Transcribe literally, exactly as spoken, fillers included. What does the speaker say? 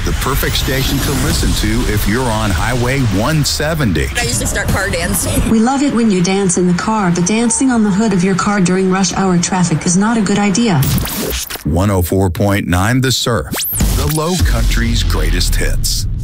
the perfect station to listen to if you're on Highway one seventy. I usually start car dancing. We love it when you dance in the car, but dancing on the hood of your car during rush hour traffic is not a good idea. one oh four point nine The Surf, the Low Country's greatest hits.